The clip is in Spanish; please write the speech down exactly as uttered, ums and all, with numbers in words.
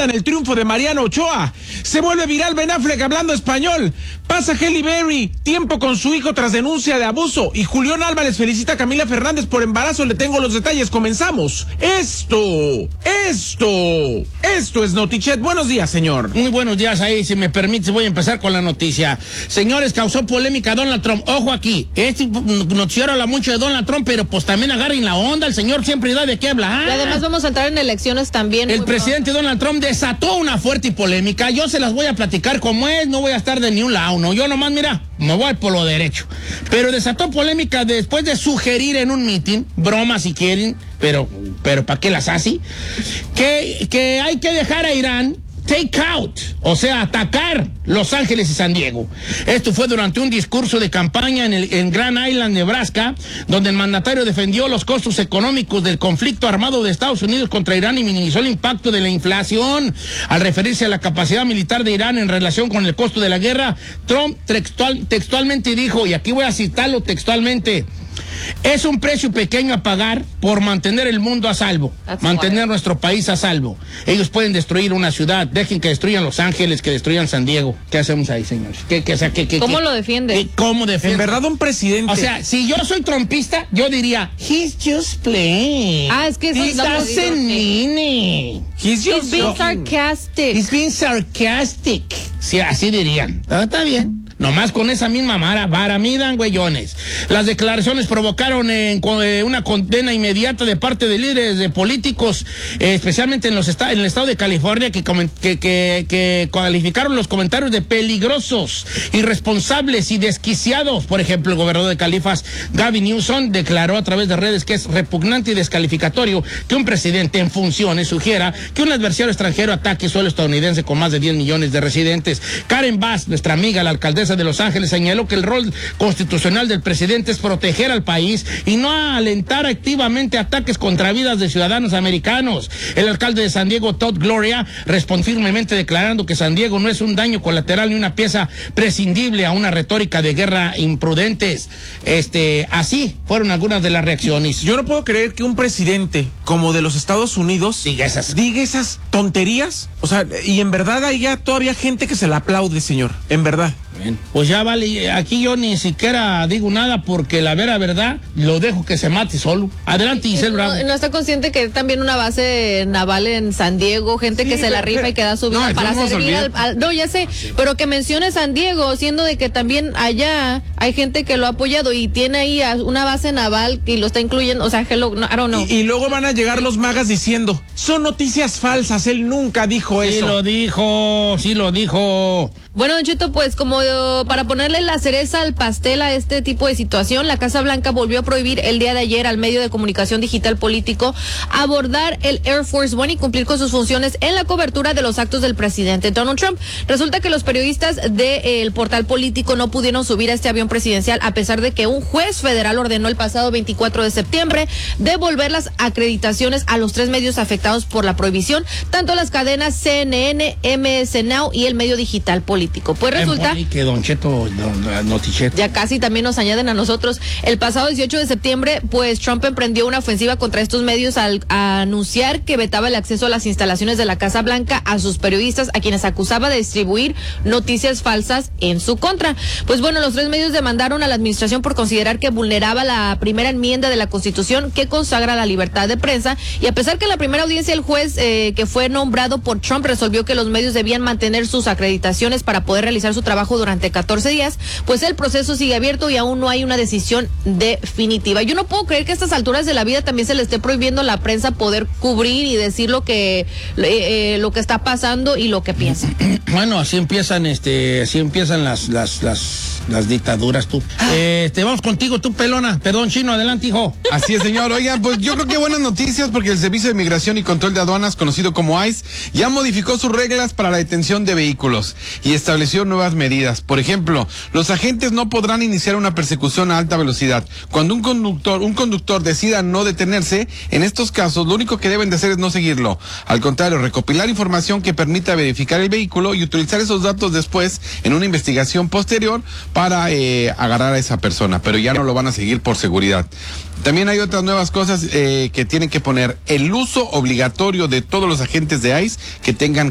cantan el triunfo de Mariano Ochoa. Se vuelve viral Ben Affleck hablando español. Pasa Halle Berry tiempo con su hijo tras denuncia de abuso. Y Julián Álvarez felicita a Camila Fernández por embarazo. Le tengo los detalles. Comenzamos. Esto, esto, esto es Notichet. Buenos días, señor. Muy buenos días. Ahí, si me permite, voy a empezar con la noticia. Señores, causó polémica Donald Trump. Ojo aquí. Este noticiero habla mucho de Donald Trump, pero pues también agarren la onda. El señor siempre da de qué hablar. Y además vamos a entrar en elecciones también. El presidente pronto. Donald Trump desató una fuerte polémica. Yo se las voy a platicar como es. No voy a estar de ni un lado, no. Yo nomás, mira, me voy por lo derecho. Pero desató polémica después de sugerir en un meeting, broma si quieren, pero, pero ¿para qué las hace? Que, que hay que dejar a Irán take out, o sea, atacar Los Ángeles y San Diego. Esto fue durante un discurso de campaña en, el, en Grand Island, Nebraska, donde el mandatario defendió los costos económicos del conflicto armado de Estados Unidos contra Irán y minimizó el impacto de la inflación. Al referirse a la capacidad militar de Irán en relación con el costo de la guerra, Trump textual, textualmente dijo, y aquí voy a citarlo textualmente: es un precio pequeño a pagar por mantener el mundo a salvo, That's mantener why. nuestro país a salvo. Ellos pueden destruir una ciudad, dejen que destruyan Los Ángeles, que destruyan San Diego. ¿Qué hacemos ahí, señores? ¿Qué, qué, o sea, qué, qué, ¿Cómo qué, lo defiende? Qué, ¿Cómo defiende? En verdad, un presidente. O sea, si yo soy trumpista, yo diría, he's just playing. Ah, es que eso He doesn't mean it. He's just He's being joking. sarcastic. He's being sarcastic. Sí, así dirían. Ah, está bien. Nomás con esa misma mara, vara, midan, güeyones. Las declaraciones provocaron eh, una condena inmediata de parte de líderes de políticos, eh, especialmente en, los esta en el estado de California, que, que, que, que calificaron los comentarios de peligrosos, irresponsables y desquiciados. Por ejemplo, el gobernador de Califas, Gavin Newsom, declaró a través de redes que es repugnante y descalificatorio que un presidente en funciones sugiera que un adversario extranjero ataque suelo estadounidense con más de diez millones de residentes. Karen Bass, nuestra amiga, la alcaldesa de Los Ángeles, señaló que el rol constitucional del presidente es proteger al país y no alentar activamente ataques contra vidas de ciudadanos americanos. El alcalde de San Diego, Todd Gloria, respondió firmemente declarando que San Diego no es un daño colateral ni una pieza prescindible a una retórica de guerra imprudentes. Este, así fueron algunas de las reacciones. Yo no puedo creer que un presidente como de los Estados Unidos diga esas, diga esas tonterías. O sea, y en verdad hay ya todavía gente que se la aplaude, señor. En verdad. Bien. Pues ya vale, aquí yo ni siquiera digo nada porque la vera verdad lo dejo que se mate solo. Adelante, Giselle Bravo. No, no está consciente que hay también una base naval en San Diego, gente sí, que se la rifa y que da su vida no, para servir al, al... No, ya sé, sí. Pero que mencione San Diego, siendo de que también allá hay gente que lo ha apoyado y tiene ahí una base naval y lo está incluyendo, o sea, hello, no, I don't know. Y, y luego van a llegar los magas diciendo, son noticias falsas, él nunca dijo sí eso. Sí lo dijo, sí lo dijo. Bueno, Don Cheto, pues como para ponerle la cereza al pastel a este tipo de situación, la Casa Blanca volvió a prohibir el día de ayer al medio de comunicación digital político abordar el Air Force One y cumplir con sus funciones en la cobertura de los actos del presidente Donald Trump. Resulta que los periodistas del de, eh, portal político no pudieron subir a este avión presidencial a pesar de que un juez federal ordenó el pasado veinticuatro de septiembre devolver las acreditaciones a los tres medios afectados por la prohibición, tanto las cadenas C N N, M S Now y el medio digital político. Pues resulta que Don Cheto, don, Notichet. Ya casi también nos añaden a nosotros. El pasado dieciocho de septiembre, pues Trump emprendió una ofensiva contra estos medios al a anunciar que vetaba el acceso a las instalaciones de la Casa Blanca a sus periodistas, a quienes acusaba de distribuir noticias falsas en su contra. Pues bueno, los tres medios demandaron a la administración por considerar que vulneraba la primera enmienda de la Constitución que consagra la libertad de prensa, y a pesar que en la primera audiencia el juez eh, que fue nombrado por Trump resolvió que los medios debían mantener sus acreditaciones para poder realizar su trabajo durante catorce días, pues el proceso sigue abierto y aún no hay una decisión definitiva. Yo no puedo creer que a estas alturas de la vida también se le esté prohibiendo a la prensa poder cubrir y decir lo que eh, lo que está pasando y lo que piensa. Bueno, así empiezan este, así empiezan las las las las dictaduras, tú. Eh, este, vamos contigo, tú, pelona. Perdón, Chino, adelante, hijo. Así es, señor. Oigan, pues yo creo que buenas noticias porque el Servicio de Migración y Control de Aduanas, conocido como I C E, ya modificó sus reglas para la detención de vehículos y estableció nuevas medidas. Por ejemplo, los agentes no podrán iniciar una persecución a alta velocidad. Cuando un conductor, un conductor decida no detenerse, en estos casos, lo único que deben de hacer es no seguirlo. Al contrario, recopilar información que permita verificar el vehículo y utilizar esos datos después en una investigación posterior para eh, agarrar a esa persona, pero ya no lo van a seguir por seguridad. También hay otras nuevas cosas eh, que tienen que poner: el uso obligatorio de todos los agentes de I C E que tengan